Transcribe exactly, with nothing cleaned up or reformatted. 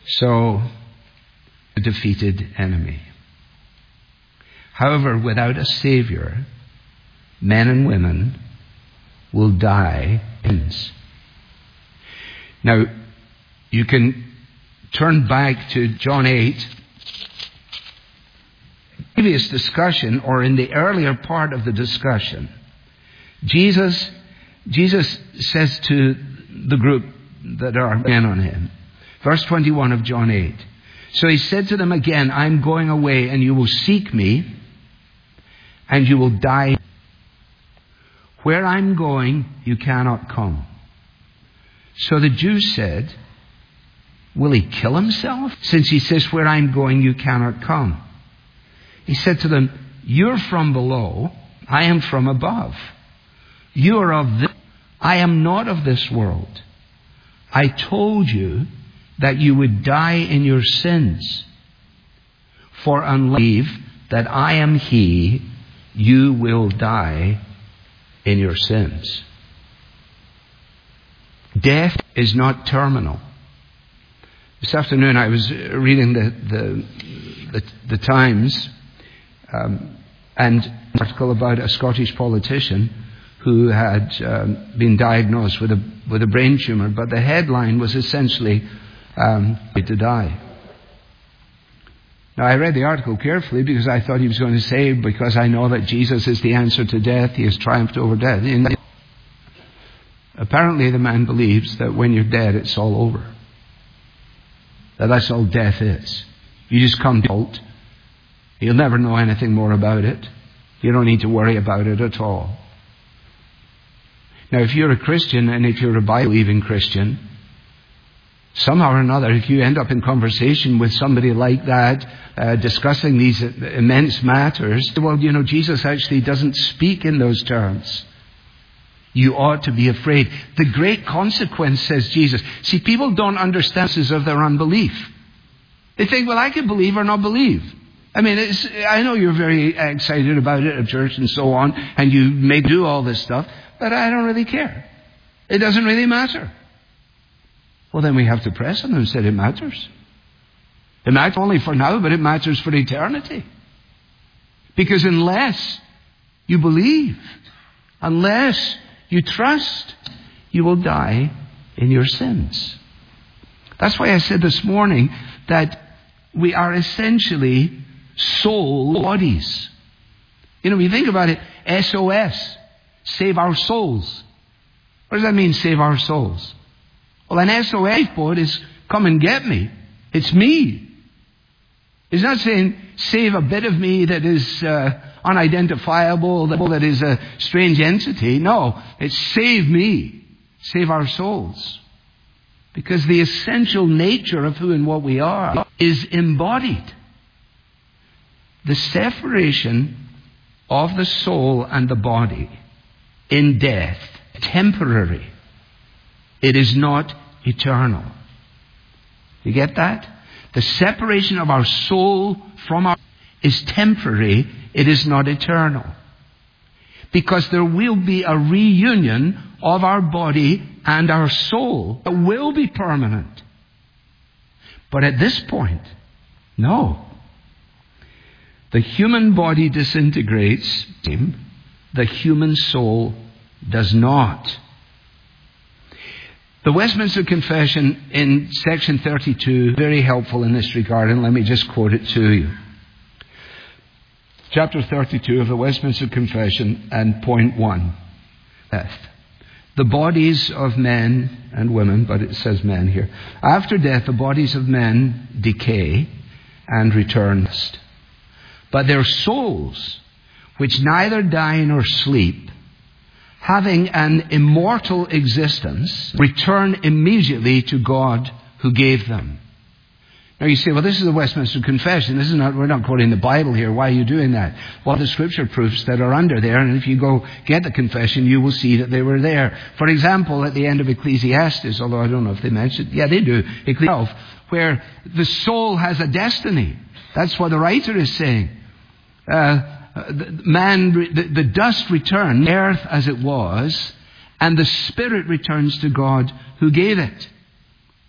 So, a defeated enemy. However, without a Savior, men and women will die in sins. Now, you can turn back to John eight. Previous discussion, or in the earlier part of the discussion, Jesus, Jesus says to the group that are men on him, verse twenty-one of John eight. So he said to them again, I'm going away, and you will seek me, and you will die. Where I'm going, you cannot come. So the Jews said, will he kill himself? Since he says, where I'm going, you cannot come. He said to them, you're from below, I am from above. You are of this, I am not of this world. I told you that you would die in your sins. For unless you believe that I am He, you will die in your sins. Death is not terminal. This afternoon I was reading the the, the, the Times um, and an article about a Scottish politician who had um, been diagnosed with a with a brain tumor, but the headline was essentially um, to die. Now, I read the article carefully because I thought he was going to say, because I know that Jesus is the answer to death, He has triumphed over death. And apparently the man believes that when you're dead, it's all over. That that's all death is. You just come to it. You'll never know anything more about it. You don't need to worry about it at all. Now, if you're a Christian and if you're a Bible-believing Christian, somehow or another, if you end up in conversation with somebody like that, uh, discussing these immense matters, well, you know, Jesus actually doesn't speak in those terms. You ought to be afraid. The great consequence, says Jesus. See, people don't understand this of their unbelief. They think, well, I can believe or not believe. I mean, it's, I know you're very excited about it at church and so on, and you may do all this stuff, but I don't really care. It doesn't really matter. Well, then we have to press on them and say it matters. It matters only for now, but it matters for eternity. Because unless you believe, unless you trust, you will die in your sins. That's why I said this morning that we are essentially soul bodies. You know, when you think about it, S O S, save our souls. What does that mean, save our souls? Well, an S O S boat is come and get me. It's me. It's not saying save a bit of me that is uh, unidentifiable, that is a strange entity. No, it's save me. Save our souls. Because the essential nature of who and what we are is embodied. The separation of the soul and the body in death, temporary. It is not eternal. You get that? The separation of our soul from our is temporary. It is not eternal. Because there will be a reunion of our body and our soul that will be permanent. But at this point, no. The human body disintegrates. The human soul does not. The Westminster Confession in section thirty-two, very helpful in this regard, and let me just quote it to you. Chapter thirty-two of the Westminster Confession and point one. Death. The bodies of men and women, but it says men here. After death, the bodies of men decay and return. But their souls, which neither die nor sleep, having an immortal existence, return immediately to God who gave them. Now you say, well, this is the Westminster Confession. This is not, we're not quoting the Bible here. Why are you doing that? Well, the scripture proofs that are under there, and if you go get the confession, you will see that they were there. For example, at the end of Ecclesiastes, although I don't know if they mentioned, yeah, they do, Ecclesiastes, where the soul has a destiny. That's what the writer is saying. Uh, man, the, the dust returns, earth as it was, and the spirit returns to God who gave it.